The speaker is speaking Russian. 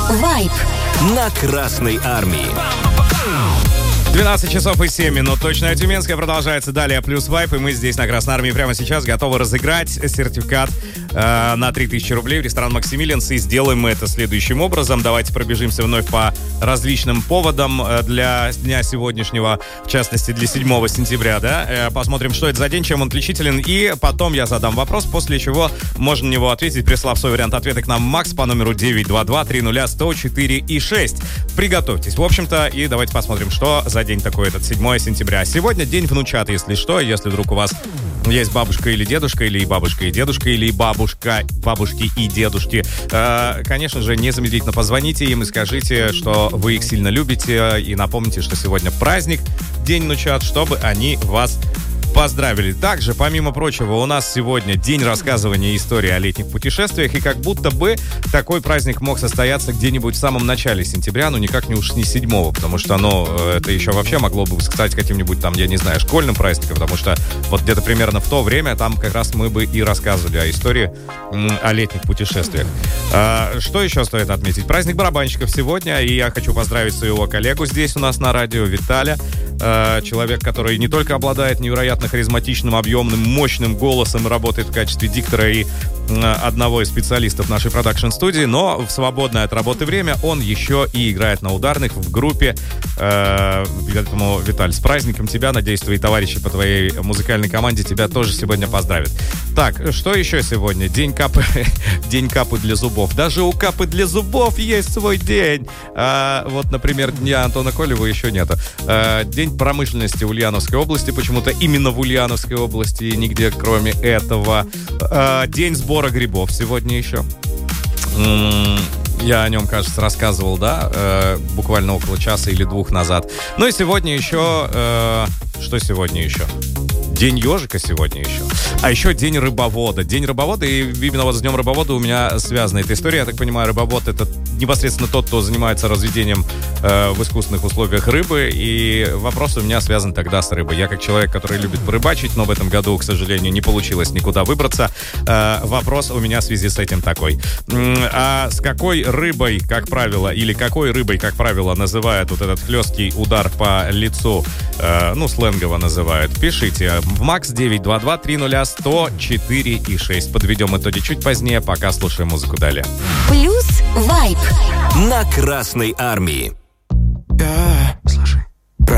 Вайб на Красной Армии. 12 часов и 7 минут. Точная Тюменская продолжается. Далее плюс вайп. И мы здесь на Красной Армии прямо сейчас готовы разыграть сертификат на 3000 рублей в ресторан «Максимилианс». И сделаем мы это следующим образом. Давайте пробежимся вновь по различным поводам для дня сегодняшнего, в частности, для 7 сентября, да? Посмотрим, что это за день, чем он отличителен. И потом я задам вопрос, после чего можно на него ответить, прислав свой вариант ответа к нам Макс по номеру 922-300-104-6. Приготовьтесь, в общем-то, и давайте посмотрим, что за день такой этот 7 сентября. Сегодня день внучат, если что. Если вдруг у вас есть бабушка или дедушка, или и бабушка и дедушка, или и бабушки и дедушки, конечно же, незамедлительно позвоните им и скажите, что вы их сильно любите, и напомните, что сегодня праздник, день внучат, чтобы они вас поздравили. Также, помимо прочего, у нас сегодня день рассказывания истории о летних путешествиях, и как будто бы такой праздник мог состояться где-нибудь в самом начале сентября, но никак не 7-го, потому что, это еще вообще могло бы стать каким-нибудь там, я не знаю, школьным праздником, потому что вот где-то примерно в то время там как раз мы бы и рассказывали о истории о летних путешествиях. Что еще стоит отметить? Праздник барабанщиков сегодня, и я хочу поздравить своего коллегу здесь у нас на радио, Виталя, человек, который не только обладает невероятно харизматичным, объемным, мощным голосом и работает в качестве диктора и одного из специалистов нашей продакшн-студии, но в свободное от работы время он еще и играет на ударных в группе. Поэтому, Виталь, с праздником тебя. Надеюсь, твои товарищи по твоей музыкальной команде тебя тоже сегодня поздравят. Так, что еще сегодня? День капы для зубов. Даже у капы для зубов есть свой день. Вот, например, дня Антона Колева еще нету. День промышленности Ульяновской области. Почему-то именно в Ульяновской области, нигде кроме этого. День сбора грибов сегодня еще. Я о нем, кажется, рассказывал, да, буквально около часа или двух назад. Ну и сегодня еще... Что сегодня еще? День ежика сегодня еще. А еще день рыбовода. День рыбовода, и именно вот с днем рыбовода у меня связана эта история. Я так понимаю, рыбовод — это непосредственно тот, кто занимается разведением в искусственных условиях рыбы. И вопрос у меня связан тогда с рыбой. Я как человек, который любит порыбачить, но в этом году, к сожалению, не получилось никуда выбраться. Вопрос у меня в связи с этим такой. А с какой рыбой, как правило, или какой рыбой, как правило, называют вот этот хлесткий удар по лицу, сленгово называют? Пишите в Макс 922-300-104-6. Подведем итоги чуть позднее, пока слушаем музыку далее. Плюс вайб на Красной Армии.